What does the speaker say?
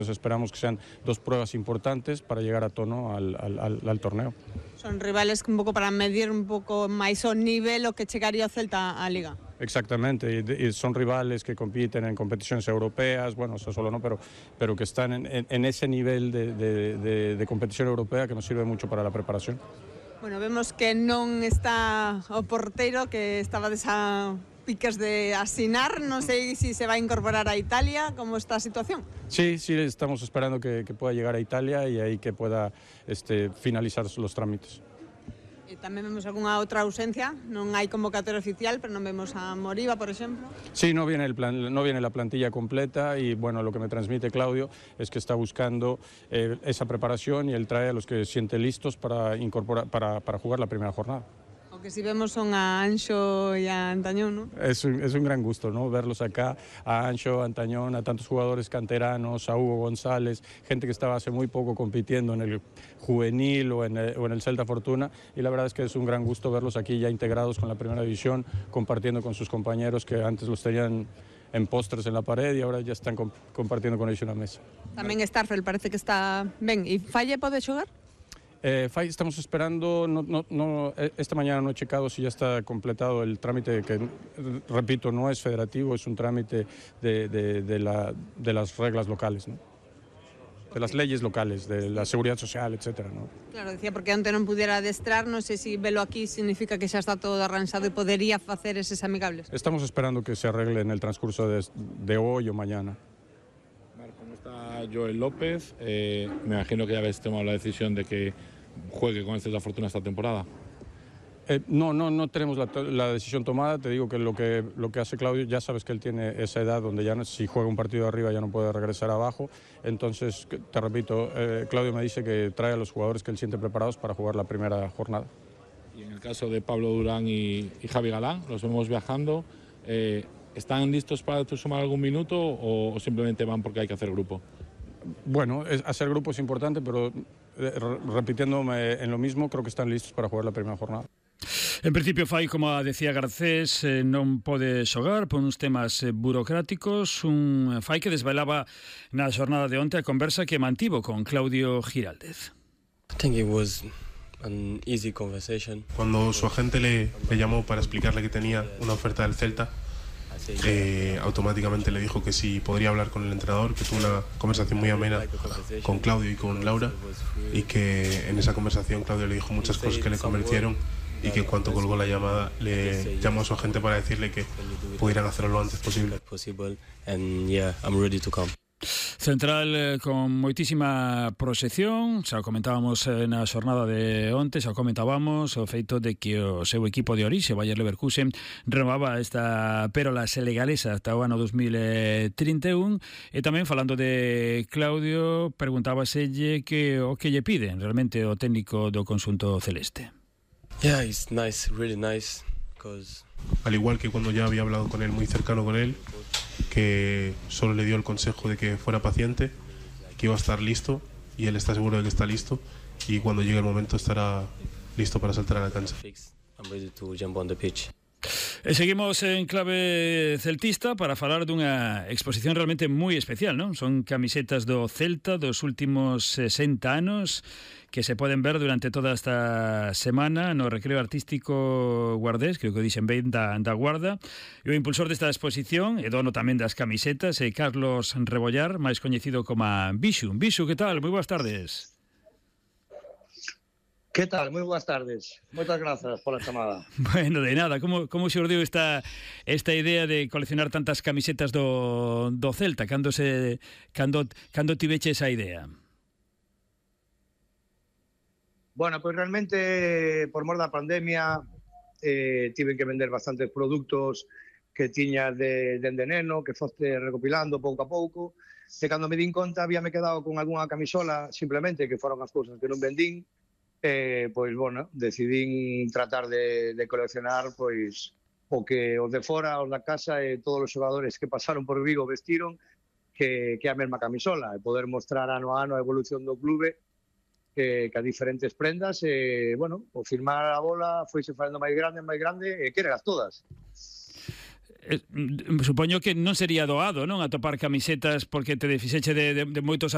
Entonces esperamos que sean dos pruebas importantes para llegar a tono al torneo. Son rivales un pouco para medir un pouco máis o nivel o que chegaría o Celta á Liga. Exactamente, y son rivales que compiten en competiciones europeas, bueno, eso solo no, pero que están en ese nivel de competición europea que nos sirve mucho para la preparación. Bueno, vemos que non está o porteiro, que estaba desa piques de asinar, non sei si se va a incorporar a Italia, como está a situación. Sí, estamos esperando que pueda llegar a Italia y ahí que pueda finalizar los trámites. Tamén vemos algunha outra ausencia, non hai convocatoria oficial, pero non vemos a Moriba, por exemplo. Sí, no viene la plantilla completa y bueno, lo que me transmite Claudio es que está buscando esa preparación y él trae a los que siente listos para jugar la primera jornada. O que si vemos son a Anxo y a Antañón, ¿no? Es un gran gusto, ¿no? Verlos acá, a Anxo, a Antañón, a tantos jugadores canteranos, a Hugo González, gente que estaba hace muy poco compitiendo en el juvenil o en el Celta Fortuna, y la verdad es que es un gran gusto verlos aquí ya integrados con la primera división, compartiendo con sus compañeros que antes los tenían en pósters en la pared y ahora ya están compartiendo con ellos una mesa. Tamén Starfel parece que está ben. E Falle pode xogar? Fai, estamos esperando, esta mañana no he checado si ya está completado el trámite, que repito, no es federativo, es un trámite de las reglas locales, ¿no? De las leyes locales, de la seguridad social, etcétera, ¿no? Claro, decía, porque onte non pudiera adestrar, non sei se velo aquí significa que xa está todo arranxado e podería facer eses amigables. Estamos esperando que se arregle en el transcurso de hoy o mañana. ¿Cómo está Joel López? Me imagino que ya habéis tomado la decisión de que juegue con el Celta Fortuna esta temporada. No tenemos la decisión tomada. Te digo que lo que hace Claudio, ya sabes que él tiene esa edad donde ya si juega un partido arriba ya no puede regresar abajo. Entonces, te repito, Claudio me dice que trae a los jugadores que él siente preparados para jugar la primera jornada. Y en el caso de Pablo Durán y Javi Galán, los vemos viajando. ¿Están listos para sumar algún minuto o simplemente van porque hay que hacer grupo? Bueno, hacer grupo es importante, pero repitiéndome en lo mismo, creo que están listos para jugar la primera jornada. En principio, Fai, como decía Garcés, non pode xogar por uns temas burocráticos. Un Fai que desvelaba na xornada de onte a conversa que mantivo con Claudio Giraldez. I think it was an easy conversation. Cuando su agente le llamó para explicarle que tenía una oferta del Celta, automáticamente le dijo que sí podría hablar con el entrenador, que tuvo una conversación muy amena con Claudio y con Laura, y que en esa conversación Claudio le dijo muchas cosas que le convencieron, y que en cuanto colgó la llamada le llamó a su agente para decirle que pudieran hacerlo lo antes posible. Central con moitísima proxección, xa o comentábamos na xornada de onte, xa o comentábamos o feito de que o seu equipo de orixe, Bayer Leverkusen, renovaba esta pérola senegalesa ata o ano 2031, e tamén falando de Claudio, preguntábaselle o que lle piden realmente o técnico do conxunto celeste. Yeah, it's nice, really nice, because al igual que cuando ya había hablado con él, muy cercano con él, que solo le dio el consejo de que fuera paciente, que iba a estar listo, y él está seguro de que está listo, y cuando llegue el momento estará listo para saltar a la cancha. E seguimos en clave celtista para falar dunha exposición realmente moi especial, non? Son camisetas do Celta dos últimos 60 anos que se poden ver durante toda esta semana no Recreo Artístico Guardés, creo que o dixen ben da Guarda. E o impulsor desta exposición, e dono tamén das camisetas, é Carlos Rebollar, máis coñecido como Bixu. Bixu, que tal? Moi boas tardes. ¿Qué tal? Muy buenas tardes. Muchas gracias por la chamada. Bueno, de nada. Como xurdiu esta idea de coleccionar tantas camisetas do Celta? Cando tiveche esa idea? Bueno, pues realmente por mor da pandemia tive que vender bastantes produtos que tiña de neno, que foste recopilando pouco a pouco. E cando me din conta, habíame quedado con algunha camisola, simplemente, que foron as cousas que non vendín. Pois, bueno, decidín tratar de coleccionar pois o que os de fora, os da casa e todos os xogadores que pasaron por Vigo vestiron, que a mesma camisola, e poder mostrar ano a ano a evolución do clube, que a diferentes prendas, e, bueno, o firmar a bola foise facendo máis grande, e quereras todas. Supoño que non sería doado, non, atopar camisetas porque te fixeche de moitos